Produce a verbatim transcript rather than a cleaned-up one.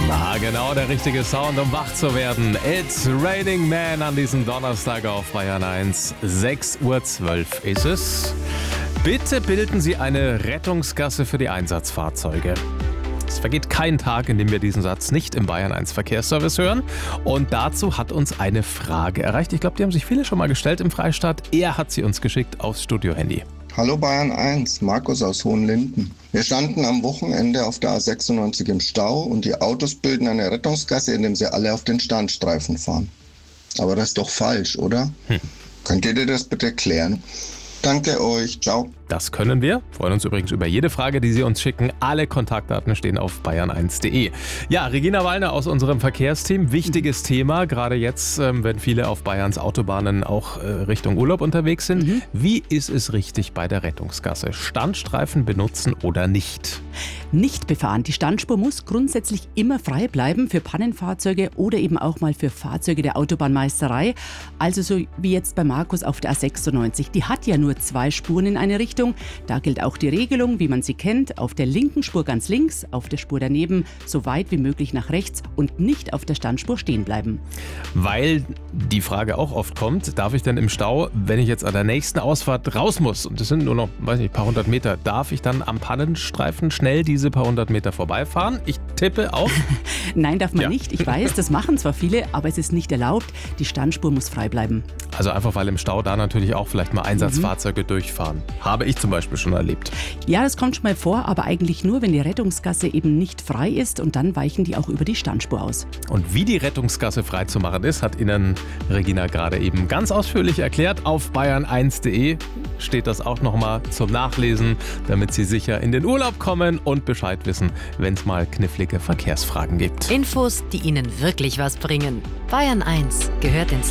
Na genau, der richtige Sound, um wach zu werden. It's Raining Man an diesem Donnerstag auf Bayern eins. sechs Uhr zwölf ist es. Bitte bilden Sie eine Rettungsgasse für die Einsatzfahrzeuge. Es vergeht kein Tag, in dem wir diesen Satz nicht im Bayern eins Verkehrsservice hören. Und dazu hat uns eine Frage erreicht. Ich glaube, die haben sich viele schon mal gestellt im Freistaat. Er hat sie uns geschickt aufs Studio-Handy. Hallo Bayern eins, Markus aus Hohenlinden. Wir standen am Wochenende auf der A sechsundneunzig im Stau und die Autos bilden eine Rettungsgasse, indem sie alle auf den Standstreifen fahren. Aber das ist doch falsch, oder? Hm. Könnt ihr dir das bitte klären? Danke euch, ciao. Das können wir. Freuen uns übrigens über jede Frage, die Sie uns schicken. Alle Kontaktdaten stehen auf bayern eins punkt de. Ja, Regina Wallner aus unserem Verkehrsteam. Wichtiges Thema, gerade jetzt, ähm, wenn viele auf Bayerns Autobahnen auch äh, Richtung Urlaub unterwegs sind. Mhm. Wie ist es richtig bei der Rettungsgasse? Standstreifen benutzen oder nicht? Nicht befahren. Die Standspur muss grundsätzlich immer frei bleiben für Pannenfahrzeuge oder eben auch mal für Fahrzeuge der Autobahnmeisterei. Also so wie jetzt bei Markus auf der A sechsundneunzig. Die hat ja nur zwei Spuren in eine Richtung. Da gilt auch die Regelung, wie man sie kennt, auf der linken Spur ganz links, auf der Spur daneben so weit wie möglich nach rechts und nicht auf der Standspur stehen bleiben. Weil die Frage auch oft kommt, darf ich denn im Stau, wenn ich jetzt an der nächsten Ausfahrt raus muss, und das sind nur noch, weiß nicht, ein paar hundert Meter, darf ich dann am Pannenstreifen schnell diese paar hundert Meter vorbeifahren? Ich tippe auf. Nein, darf man ja. nicht. Ich weiß, das machen zwar viele, aber es ist nicht erlaubt. Die Standspur muss frei bleiben. Also einfach, weil im Stau da natürlich auch vielleicht mal Einsatzfahrzeuge mhm. durchfahren. Habe ich zum Beispiel schon erlebt. Ja, das kommt schon mal vor, aber eigentlich nur, wenn die Rettungsgasse eben nicht frei ist und dann weichen die auch über die Standspur aus. Und wie die Rettungsgasse frei zu machen ist, hat Ihnen Regina gerade eben ganz ausführlich erklärt. Auf bayern eins punkt de steht das auch nochmal zum Nachlesen, damit Sie sicher in den Urlaub kommen und Bescheid wissen, wenn es mal knifflige Verkehrsfragen gibt. Infos, die Ihnen wirklich was bringen. Bayern eins gehört ins